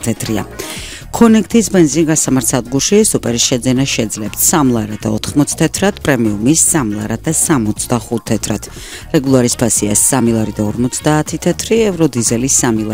თეთრია. Connectis benzin გასამართ სადგურში სუპერის შეძენა შეძლებთ 3 ლარად და 80 თეთრად, პრემიუმის 3 ლარად და 65 თეთრად. რეგულარის ფასია 3 ლარი და 50 თეთრი, ევროდიზელის 3